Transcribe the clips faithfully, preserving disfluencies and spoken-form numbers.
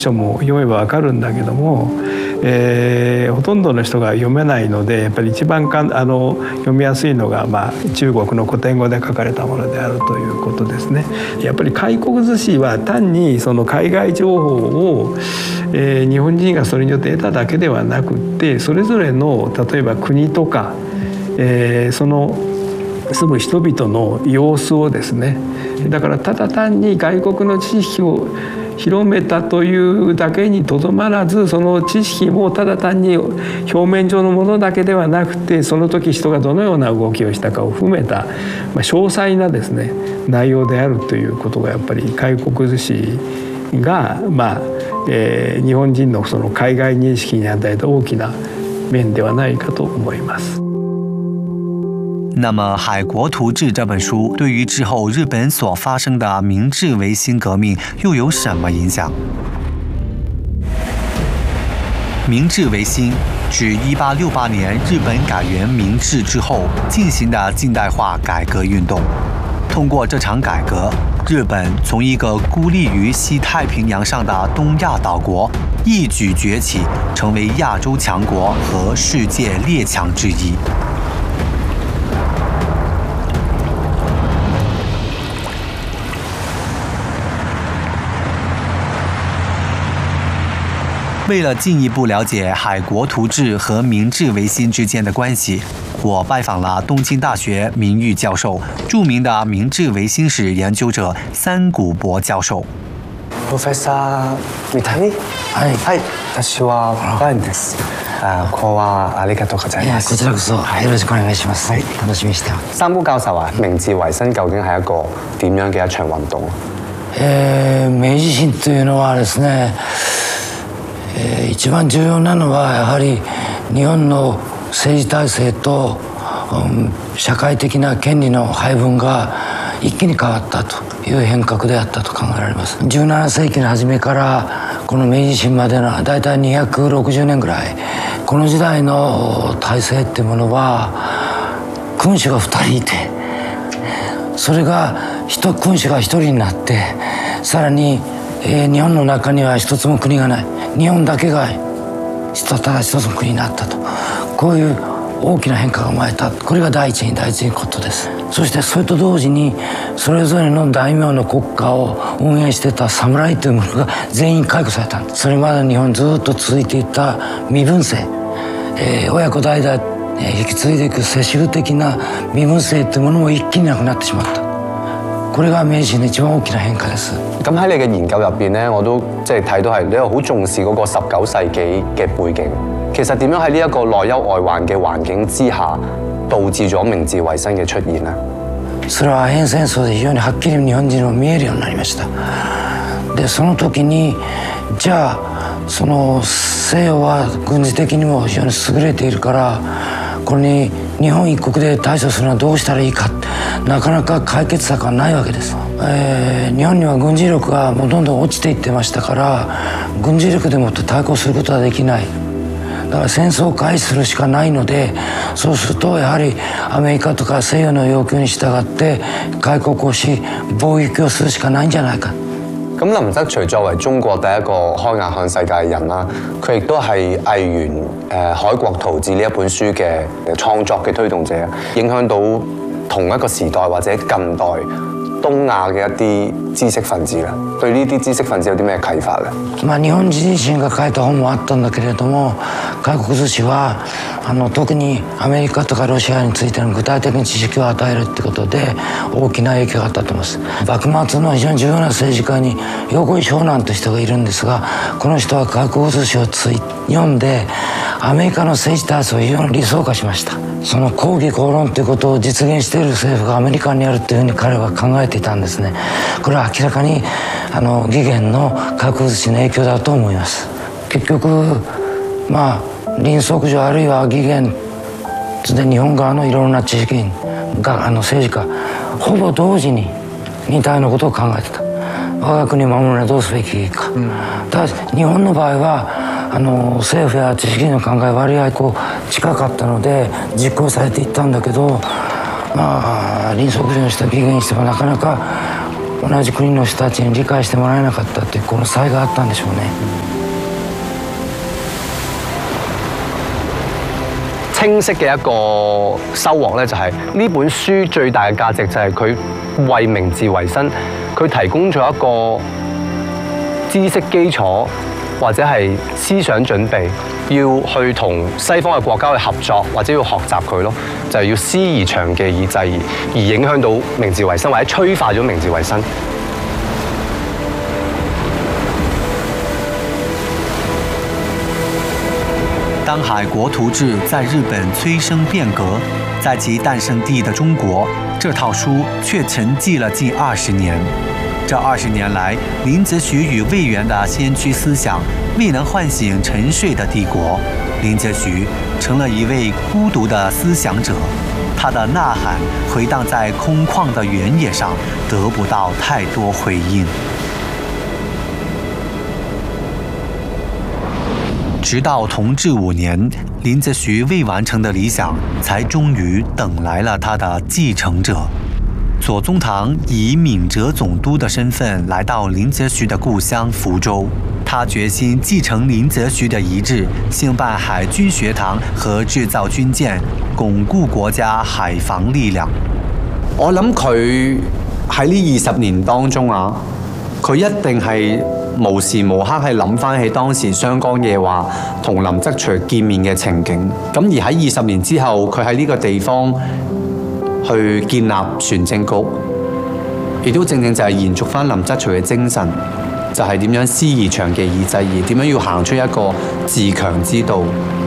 書も読めばわかるんだけども、えー、ほとんどの人が読めないので、やっぱり一番かあの読みやすいのが、まあ、中国の古典語で書かれたものであるということですね。やっぱり開国図史は単にその海外情報を、えー、日本人がそれによって得ただけではなくって、それぞれの例えば国とか、えー、その住む人々の様子をですね、だからただ単に外国の知識を広めたというだけにとどまらず、その知識もただ単に表面上のものだけではなくて、その時人がどのような動きをしたかを含めた、まあ、詳細なですね内容であるということがやっぱり開国図史が、まあえー、日本人のその海外認識に与えた大きな面ではないかと思います。 那么《海国图志》这本书对于之后日本所发生的明治维新革命又有什么影响？明治维新指一八六八年日本改元明治之后进行的近代化改革运动。通过这场改革，日本从一个孤立于西太平洋上的东亚岛国，一举崛起，成为亚洲强国和世界列强之一。为了进一步了解海国图志和明治维新之间的关系，我拜访了东京大学名誉教授、著名的明治维新史研究者三谷博教授。 Professor Mitani？はい、はい、私はバインです。あ、ここはありがとうございます。 こちらこそよろしくお願いします。はい、楽しみにしてます。 三谷教授啊，明治維新究竟係一個點樣嘅一場運動？ えー、明治維新というのはですね。えー、一番重要なのはやはり日本の政治体制と、うん、社会的な権利の配分が一気に変わったという変革であったと考えられます。じゅうなな世紀の初めからこの明治維新までのだいたいにひゃくろくじゅうねんぐらい、この時代の体制っていうものは君主がふたりいて、それが君主がひとりになって、さらに、えー、日本の中には一つも国がない、日本だけがただ一つの国になったと、こういう大きな変化が生まれた。これが第一に大事なことです。そしてそれと同時にそれぞれの大名の国家を運営してた侍というものが全員解雇されたんです。それまで日本ずっと続いていた身分制、えー、親子代々引き継いでいく世襲的な身分制というものも一気になくなってしまった。これが明治の一番大きな変化です。 咁喺你嘅研究入邊咧，我都即係睇到係你又好重視嗰個十九世紀嘅背景。其實點樣喺呢一個內憂外患嘅環境之下，導致咗明治維新嘅出現呢？ それはアヘン戦争で非常にはっきり日本人も見えるようになりました。で、その時にじゃあその西洋は軍事的にも非常に優れているから、これに日本一国で対処するのはどうしたらいいか、なかなか解決策はないわけです。えー、日本には軍事力がもうどんどん落ちていってましたから、軍事力でもって対抗することはできない。だから戦争を回避するしかないので、そうするとやはりアメリカとか西洋の要求に従って開國をし貿易をするしかないんじゃないか。 咁林則徐作為中國第一個開眼向世界嘅人啦，佢亦都係藝員誒《海國圖志》呢一本書嘅創作嘅推動者，影響到同一個時代或者近代東亞嘅一啲知識分子啦。對呢啲知識分子有啲咩啟發咧？ まあ日本人自身が書いた本もあったんだけれども、開国図史はあの特にアメリカとかロシアについての具体的に知識を与えるってことで大きな影響があったと思います。幕末の非常に重要な政治家に横井湘南という人がいるんですが、この人は開国図史をつい読んでアメリカの政治体制を非常に理想化しました。その公義公論ということを実現している政府がアメリカにあるというふうに彼は考えていたんですね。これは明らかにあの義元の開国図史の影響だと思います。結局まあ林則徐あるいは義元で日本側のいろいろな知識があの政治家ほぼ同時に似たようなことを考えてた。我が国を守るにはどうすべきか、うん、ただ日本の場合はあの政府や知識の考え割合こう近かったので実行されていったんだけど、まあ林則徐にしても義元にしてもなかなか同じ国の人たちに理解してもらえなかったっていうこの差があったんでしょうね。 清晰嘅一個收穫咧，就係呢本書最大嘅價值就係佢為明治維新，佢提供咗一個知識基礎或者係思想準備，要去同西方嘅國家去合作或者要學習佢咯，就係要師夷長技以制夷，而影響到明治維新或者催化咗明治維新。 当海国图志在日本催生变革，在其诞生地的中国，这套书却沉寂了近二十年。这二十年来，林则徐与魏源的先驱思想未能唤醒沉睡的帝国，林则徐成了一位孤独的思想者，他的呐喊回荡在空旷的原野上，得不到太多回应。直到同治五年，林则徐未完成的理想才终于等来了他的继承者。左宗棠以闽浙总督的身份来到林则徐的故乡福州，他决心继承林则徐的遗志，兴办海军学堂和制造军舰，巩固國家海防力量。 我諗佢喺呢二十年當中啊，佢一定係無時無刻係諗翻起當時湘江夜話同林則徐見面嘅情景。咁而喺二十年之後，佢喺呢個地方去建立船政局，亦都正正就係延續翻林則徐嘅精神，就係點樣師夷長技以制夷，點樣要行出一個自強之道。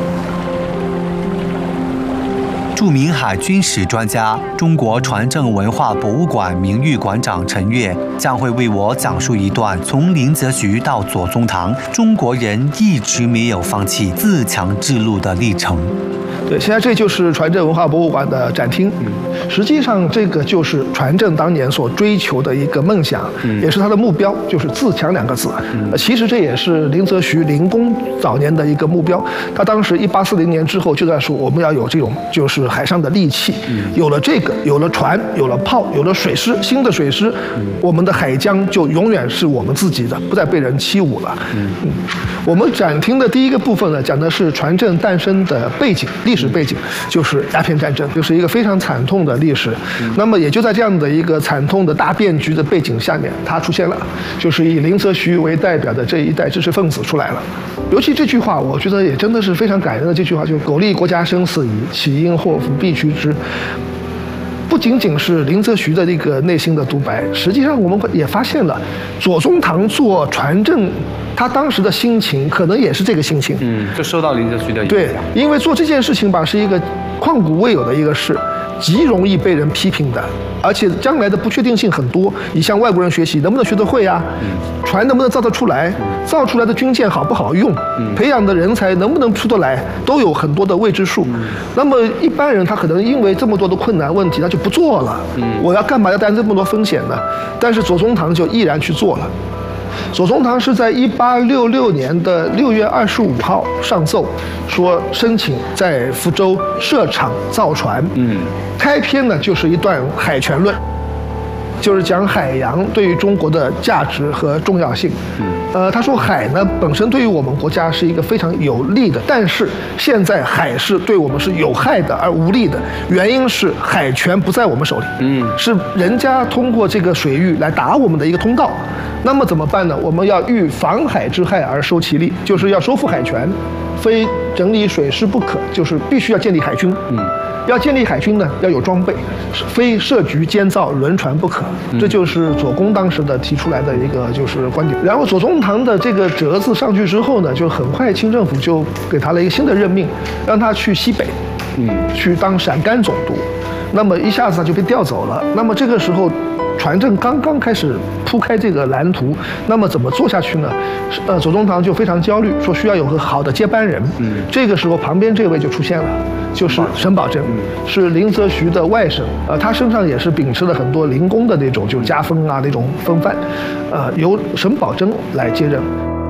著名海军史专家、中国船政文化博物馆名誉馆长陈悦将会为我讲述一段从林则徐到左宗棠，中国人一直没有放弃自强之路的历程。 对，现在这就是船政文化博物馆的展厅。实际上，这个就是船政当年所追求的一个梦想，嗯、也是他的目标，就是自强两个字。嗯、其实这也是林则徐林公早年的一个目标。他当时一八四零年之后就在说，我们要有这种就是海上的利器，嗯、有了这个，有了船，有了炮，有了水师，新的水师，嗯、我们的海疆就永远是我们自己的，不再被人欺侮了。嗯嗯、我们展厅的第一个部分呢，讲的是船政诞生的背景。历史背景就是鸦片战争，就是一个非常惨痛的历史。嗯、那么也就在这样的一个惨痛的大变局的背景下面，他出现了，就是以林则徐为代表的这一代知识分子出来了。尤其这句话，我觉得也真的是非常感人的。这句话就是“苟利国家生死以，岂因祸福避趋之”。不仅仅是林则徐的这个内心的独白，实际上我们也发现了，左宗棠做船政，他当时的心情可能也是这个心情。 嗯，就受到林则徐的影响。 对，因为做这件事情吧，是一个旷古未有的一个事，极容易被人批评的，而且将来的不确定性很多。你向外国人学习，能不能学得会啊？嗯、船能不能造得出来？嗯、造出来的军舰好不好用？嗯、培养的人才能不能出得来？都有很多的未知数。嗯、那么一般人他可能因为这么多的困难问题，他就不做了。嗯、我要干嘛要担这么多风险呢？但是左宗棠就毅然去做了。左宗棠是在一八六六年的六月二十五号上奏，说申请在福州设厂造船。嗯，开篇呢就是一段海权论，就是讲海洋对于中国的价值和重要性。嗯，呃，他说海呢本身对于我们国家是一个非常有利的，但是现在海是对我们是有害的而无利的，原因是海权不在我们手里。嗯，是人家通过这个水域来打我们的一个通道。那么怎么办呢？我们要遇防海之害而收其利，就是要收复海权，非整理水师不可，就是必须要建立海军。嗯，要建立海军呢，要有装备，非设局建造轮船不可。嗯、这就是左公当时的提出来的一个就是观点。然后左宗棠的这个折子上去之后呢，就很快清政府就给他了一个新的任命，让他去西北，嗯，去当陕甘总督。那么一下子他就被调走了。那么这个时候，船政刚刚开始铺开这个蓝图，那么怎么做下去呢？呃，左宗棠就非常焦虑，说需要有个好的接班人。嗯，这个时候旁边这位就出现了，就是沈葆桢，嗯、是林则徐的外甥。呃，他身上也是秉持了很多林公的那种就是家风啊那种风范，呃，由沈葆桢来接任。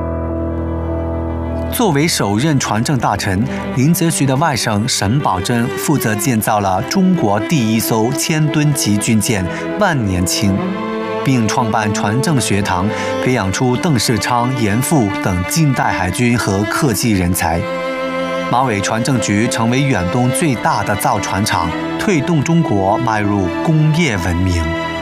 作为首任船政大臣，林则徐的外甥沈葆桢负责建造了中国第一艘千吨级军舰万年青。 并创办船政学堂，培养出邓世昌、严复等近代海军和科技人才。马尾船政局成为远东最大的造船厂，推动中国迈入工业文明。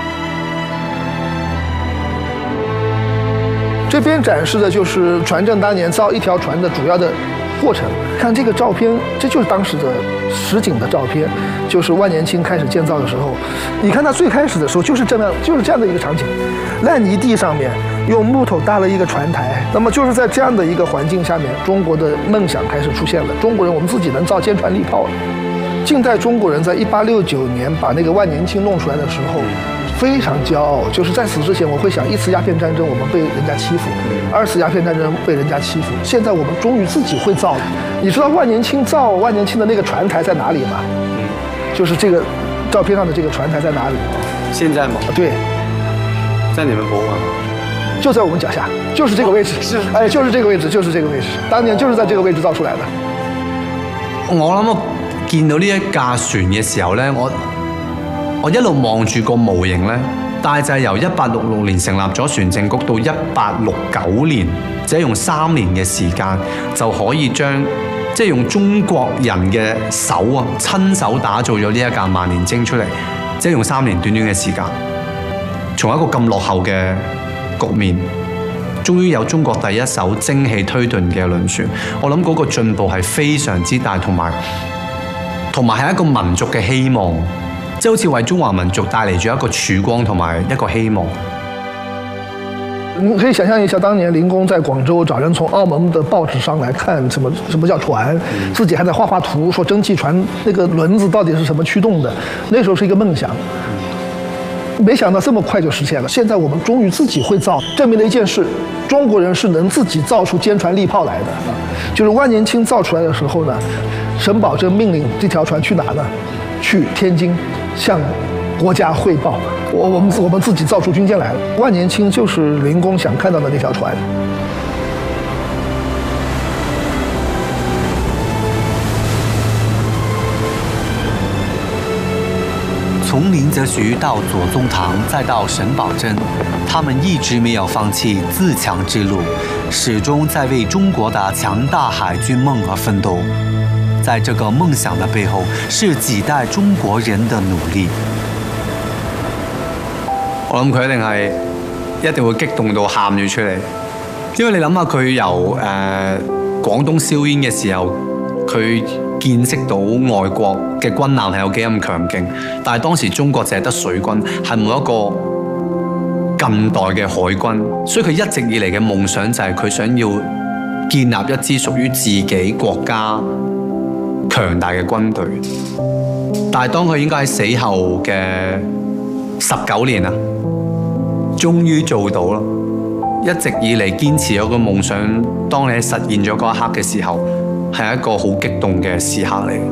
这边展示的就是船政当年造一条船的主要的过程。看这个照片，这就是当时的实景的照片，就是万年青开始建造的时候。你看它最开始的时候就是这样，就是这样的一个场景，烂泥地上面用木头搭了一个船台。那么就是在这样的一个环境下面，中国的梦想开始出现了。中国人我们自己能造坚船利炮了。近代中国人在一八六九年把那个万年青弄出来的时候，非常骄傲。就是在此之前，我会想，一次鸦片战争我们被人家欺负，二次鸦片战争被人家欺负，现在我们终于自己会造了。你知道万年青造万年青的那个船台在哪里吗？嗯，就是这个照片上的这个船台在哪里？ 现在吗？ 对， 在你们博物馆吗？ 就在我们脚下，就是这个位置。是，哎，就是这个位置，就是这个位置。当年就是在这个位置造出来的。 我諗我見到呢一架船嘅時候咧，我我一路望住個模型咧，大致係由一八六六年成立咗船政局到一八六九年，只係用三年嘅時間就可以將即係用中國人嘅手啊，親手打造咗呢一架萬年青出嚟，即係用三年短短嘅時間，從一個咁落後嘅局面，終於有中國第一艘蒸汽推頓嘅輪船。我諗嗰個進步係非常之大，同埋同埋係一個民族嘅希望。即係好似為中華民族帶嚟咗一個曙光同埋一個希望。 你可以想象一下，当年林公在广州找人从澳门的报纸上来看什么什么叫船，自己还在画画图，说蒸汽船那个轮子到底是什么驱动的，那时候是一个梦想。没想到这么快就实现了。现在我们终于自己会造，证明了一件事：中国人是能自己造出坚船利炮来的。就是万年青造出来的时候呢，沈葆桢命令这条船去哪呢？去天津，向国家汇报。我我们我们自己造出军舰来了。万年青就是林公想看到的那条船。 从林则徐到左宗棠，再到沈葆桢，他们一直没有放弃自强之路，始终在为中國的強大海軍夢而奮鬥。在這個夢想的背後，是幾代中國人的努力。 我諗佢一定係一定會激動到喊咗出嚟，因為你諗下佢由誒、呃、廣東硝煙嘅時候，佢見識到外國嘅軍艦係有幾咁強勁，但係當時中國淨係得水軍，係冇一個近代嘅海軍，所以佢一直以嚟嘅夢想就係佢想要建立一支屬於自己國家強大嘅軍隊。但係當佢應該喺死後嘅十九年啊，終於做到啦！一直以嚟堅持咗個夢想，當你實現咗嗰一刻嘅時候，係一個好激動嘅時刻嚟。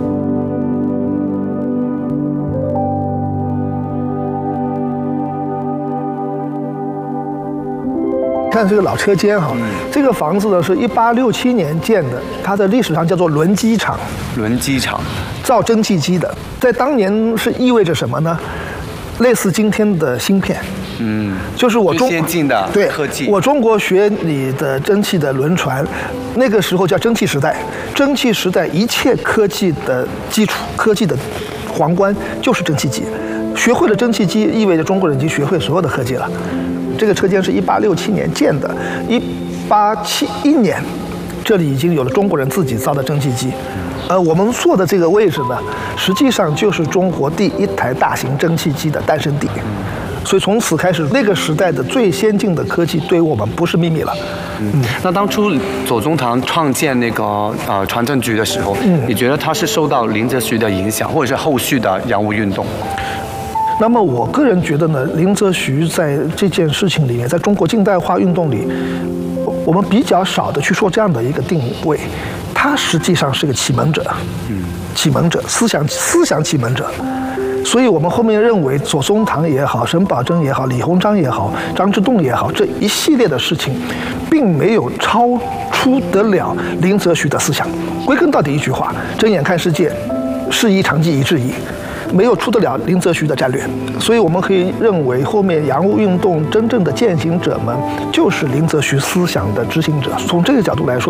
看这个老车间哈，这个房子呢是一八六七年建的，它的历史上叫做轮机厂。 轮机厂造蒸汽机的，在当年是意味着什么呢？类似今天的芯片。嗯，就是我中先进的对科技。 我中国学里的蒸汽的轮船，那个时候叫蒸汽时代。蒸汽时代一切科技的基础，科技的皇冠就是蒸汽机。学会了蒸汽机，意味着中国人已经学会所有的科技了。这个车间是一八六七年建的，一八七一年，这里已经有了中国人自己造的蒸汽机。呃，我们坐的这个位置呢，实际上就是中国第一台大型蒸汽机的诞生地。所以从此开始，那个时代的最先进的科技对于我们不是秘密了。 嗯，那当初左宗棠创建那个呃船政局的时候，嗯，你觉得他是受到林则徐的影响，或者是后续的洋务运动？ 那么我个人觉得呢，林则徐在这件事情里面，在中国近代化运动里，我们比较少的去说这样的一个定位，他实际上是个启蒙者，嗯，启蒙者，思想思想启蒙者。所以我们后面认为左宗棠也好，沈葆桢也好，李鸿章也好，张之洞也好，这一系列的事情，并没有超出得了林则徐的思想。归根到底一句话：睁眼看世界，是夷长技以制夷。 没有出得了林则徐的战略。所以我们可以认为，后面洋务运动真正的践行者们就是林则徐思想的执行者。从这个角度来说，